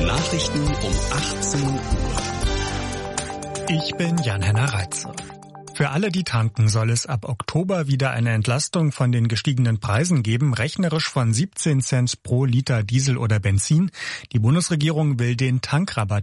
Nachrichten um 18 Uhr. Ich bin Jan-Henner Reitze. Für alle, die tanken, soll es ab Oktober wieder eine Entlastung von den gestiegenen Preisen geben, rechnerisch von 17 Cent pro Liter Diesel oder Benzin. Die Bundesregierung will den Tankrabatt